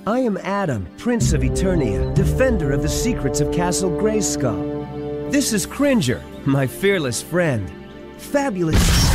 I am Adam, Prince of Eternia, defender of the secrets of Castle Grayskull. This is Cringer, my fearless friend. Fabulous...